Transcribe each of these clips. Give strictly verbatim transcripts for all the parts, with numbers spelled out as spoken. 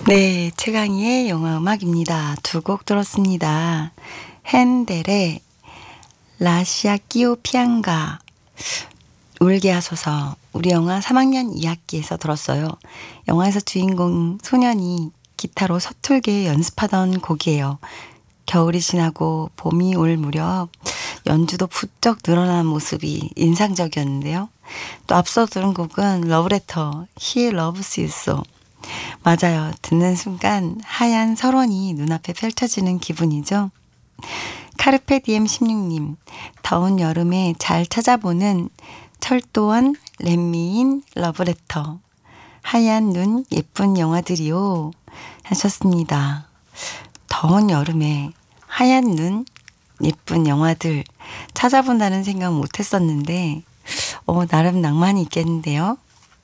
네, 최강희의 영화음악입니다. 두 곡 들었습니다. 핸델의 라시아 끼오 피앙가, 울게 하소서. 우리 영화 삼 학년 이 학기에서 들었어요. 영화에서 주인공 소년이 기타로 서툴게 연습하던 곡이에요. 겨울이 지나고 봄이 올 무렵 연주도 부쩍 늘어난 모습이 인상적이었는데요. 또 앞서 들은 곡은 러브레터, He Loves You So. 맞아요. 듣는 순간 하얀 설원이 눈앞에 펼쳐지는 기분이죠. 카르페디엠 십육 님, 더운 여름에 잘 찾아보는 철도원 렛미인 러브레터. 하얀 눈 예쁜 영화들이요 하셨습니다. 더운 여름에 하얀 눈 예쁜 영화들 찾아본다는 생각 못했었는데 어, 나름 낭만이 있겠는데요.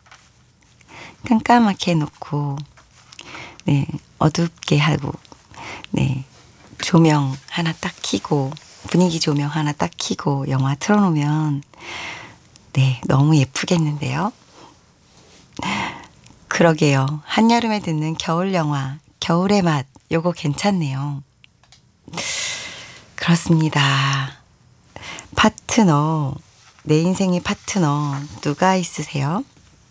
깜깜하게 해놓고 네, 어둡게 하고 네, 조명 하나 딱 켜고 분위기 조명 하나 딱 켜고 영화 틀어놓으면 네, 너무 예쁘겠는데요. 그러게요. 한여름에 듣는 겨울 영화 겨울의 맛, 요거 괜찮네요. 그렇습니다. 파트너, 내 인생의 파트너 누가 있으세요?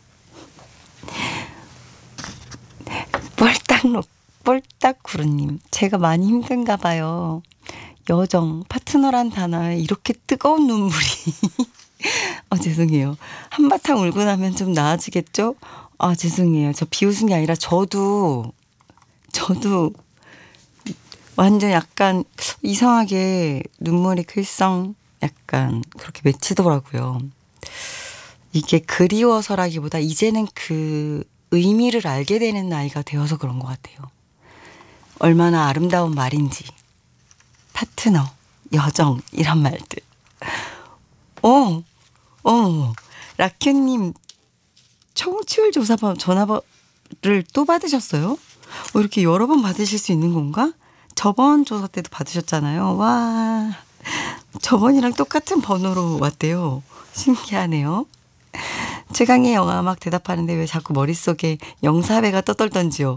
뻘딱록 뻘딱구루님, 제가 많이 힘든가 봐요. 여정, 파트너란 단어에 이렇게 뜨거운 눈물이 아, 죄송해요. 한바탕 울고 나면 좀 나아지겠죠? 아, 죄송해요. 저 비웃은 게 아니라 저도 저도 완전 약간 이상하게 눈물이 글썽 약간 그렇게 맺히더라고요. 이게 그리워서라기보다 이제는 그 의미를 알게 되는 나이가 되어서 그런 것 같아요. 얼마나 아름다운 말인지. 파트너, 여정 이런 말들. 어, 어, 라큐님 청취율 조사 전화를 또 받으셨어요? 어, 이렇게 여러 번 받으실 수 있는 건가? 저번 조사 때도 받으셨잖아요. 와, 저번이랑 똑같은 번호로 왔대요. 신기하네요. 최강의 영화 막 대답하는데 왜 자꾸 머릿속에 영사배가 떠돌던지요.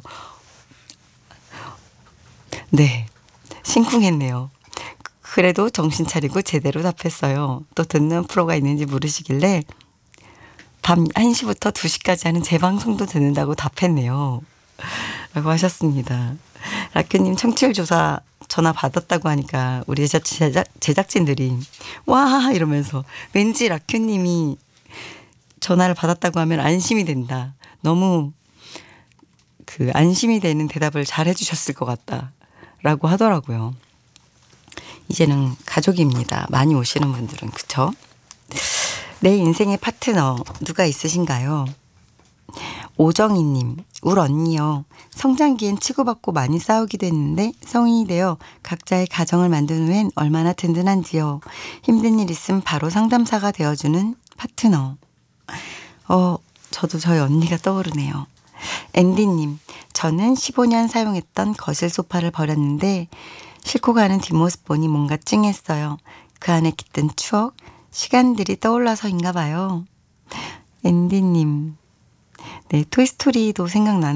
네, 심쿵했네요. 그래도 정신 차리고 제대로 답했어요. 또 듣는 프로가 있는지 물으시길래 밤 한 시부터 두 시까지 하는 재방송도 듣는다고 답했네요. 라고 하셨습니다. 라큐님 청취율 조사 전화 받았다고 하니까 우리 제작, 제작진들이 와 이러면서 왠지 라큐님이 전화를 받았다고 하면 안심이 된다. 너무 그 안심이 되는 대답을 잘 해주셨을 것 같다라고 하더라고요. 이제는 가족입니다. 많이 오시는 분들은. 그쵸? 내 인생의 파트너 누가 있으신가요? 오정희님, 울 언니요. 성장기엔 치고받고 많이 싸우기도 했는데 성인이 되어 각자의 가정을 만든 후엔 얼마나 든든한지요. 힘든 일 있으면 바로 상담사가 되어주는 파트너. 어, 저도 저희 언니가 떠오르네요. 앤디님, 저는 십오 년 사용했던 거실 소파를 버렸는데 싣고 가는 뒷모습 보니 뭔가 찡했어요. 그 안에 깃든 추억, 시간들이 떠올라서인가 봐요. 앤디님, 네, 토이스토리도 생각나는